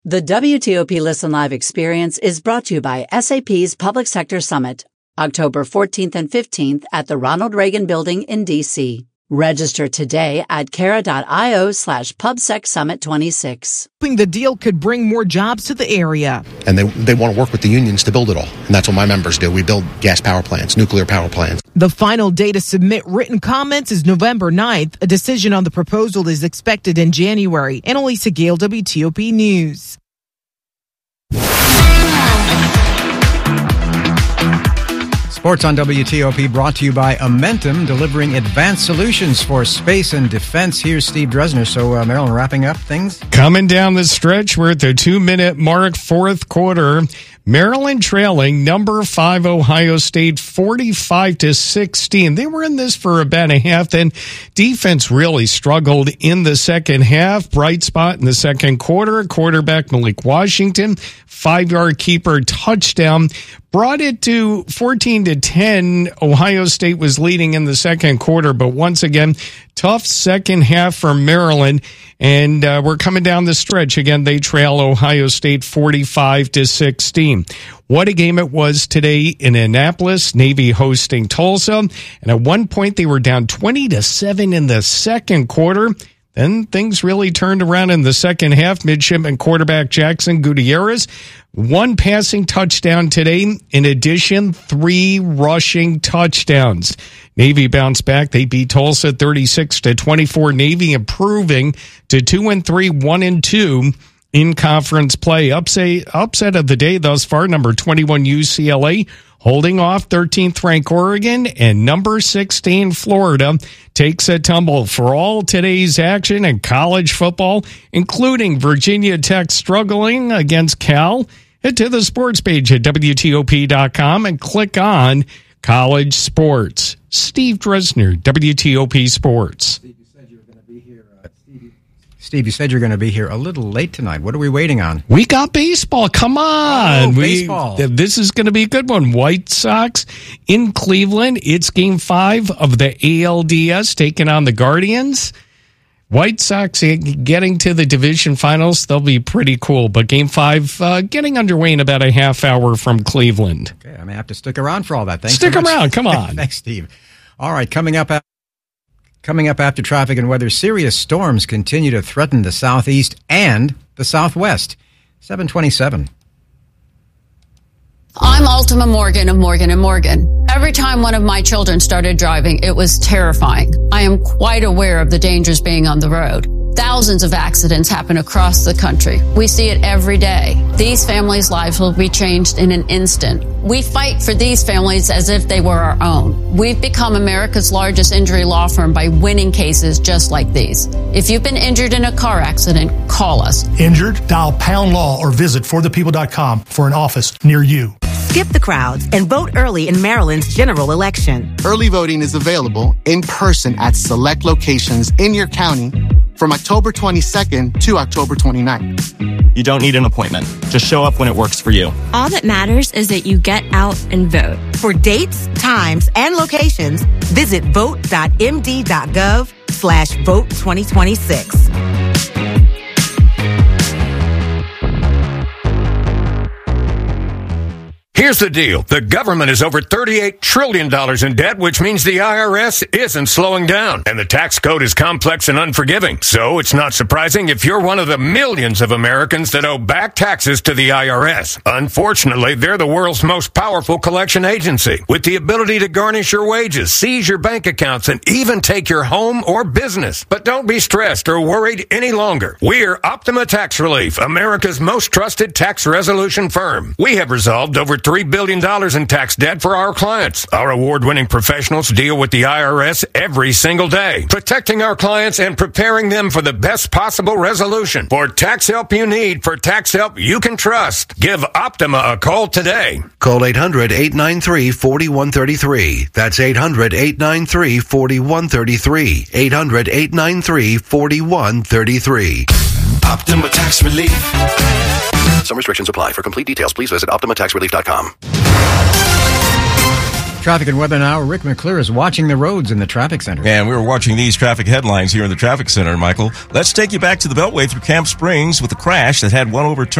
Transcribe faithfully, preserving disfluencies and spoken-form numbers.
The W T O P Listen Live experience is brought to you by S A P's Public Sector Summit, October fourteenth and fifteenth at the Ronald Reagan Building in D C. Register today at cara.io slash PubSec Summit twenty-six. The deal could bring more jobs to the area. And they they want to work with the unions to build it all. And that's what my members do. We build gas power plants, nuclear power plants. The final day to submit written comments is November ninth. A decision on the proposal is expected in January. Annalisa Gale, W T O P News. Sports on W T O P brought to you by Amentum, delivering advanced solutions for space and defense. Here's Steve Dresner. So, uh, Maryland, wrapping up things? Coming down the stretch, we're at the two-minute mark, fourth quarter. Maryland trailing number five Ohio State forty-five to sixteen. They were in this for about a half. Then defense really struggled in the second half. Bright spot in the second quarter. Quarterback Malik Washington, five-yard keeper touchdown. Brought it to fourteen to ten. Ohio State was leading in the second quarter, but once again, tough second half for Maryland. And uh, we're coming down the stretch. Again, they trail Ohio State forty-five to sixteen. What a game it was today in Annapolis. Navy hosting Tulsa. And at one point, they were down twenty to seven in the second quarter. Then things really turned around in the second half. Midshipman quarterback Jackson Gutierrez, one passing touchdown today. In addition, three rushing touchdowns. Navy bounced back. They beat Tulsa thirty-six to twenty-four. Navy improving to two and three, one and two in conference play. Upset, upset of the day thus far, number twenty-one U C L A holding off thirteenth ranked Oregon, and number sixteen Florida takes a tumble. For all today's action in college football, including Virginia Tech struggling against Cal, head to the sports page at W T O P dot com and click on College Sports. Steve Dresner, W T O P Sports. Steve, you said you were going to be here. Uh, Steve, Steve, you said you're going to be here a little late tonight. What are we waiting on? We got baseball. Come on. Oh, we, baseball. This is going to be a good one. White Sox in Cleveland. It's game five of the A L D S taking on the Guardians. White Sox getting to the division finals, they'll be pretty cool. But game five uh, getting underway in about a half hour from Cleveland. Okay, I may have to stick around for all that. Thanks Stick so much. around, come on. Thanks, Steve. All right, coming up, coming up after traffic and weather, serious storms continue to threaten the southeast and the southwest. seven twenty-seven. I'm Ultima Morgan of Morgan and Morgan. Every time one of my children started driving, it was terrifying. I am quite aware of the dangers being on the road. Thousands of accidents happen across the country. We see it every day. These families' lives will be changed in an instant. We fight for these families as if they were our own. We've become America's largest injury law firm by winning cases just like these. If you've been injured in a car accident, call us. Injured? Dial pound law or visit for the people dot com for an office near you. Skip the crowds and vote early in Maryland's general election. Early voting is available in person at select locations in your county from October twenty-second to October twenty-ninth. You don't need an appointment. Just show up when it works for you. All that matters is that you get out and vote. For dates, times, and locations, visit vote.md.gov slash vote 2026. Here's the deal. The government is over thirty-eight trillion dollars in debt, which means the I R S isn't slowing down. And the tax code is complex and unforgiving. So it's not surprising if you're one of the millions of Americans that owe back taxes to the I R S. Unfortunately, they're the world's most powerful collection agency, with the ability to garnish your wages, seize your bank accounts, and even take your home or business. But don't be stressed or worried any longer. We're Optima Tax Relief, America's most trusted tax resolution firm. We have resolved over three billion dollars in tax debt for our clients. Our award-winning professionals deal with the I R S every single day, protecting our clients and preparing them for the best possible resolution. For tax help you need, for tax help you can trust, give Optima a call today. Call eight hundred, eight nine three, four one three three. That's eight hundred, eight nine three, four one three three. eight hundred, eight nine three, four one three three. Optima Tax Relief. Some restrictions apply. For complete details, please visit Optima Tax Relief dot com. Traffic and weather now. Rick McClure is watching the roads in the traffic center. And we were watching these traffic headlines here in the traffic center, Michael. Let's take you back to the Beltway through Camp Springs with a crash that had one overturned.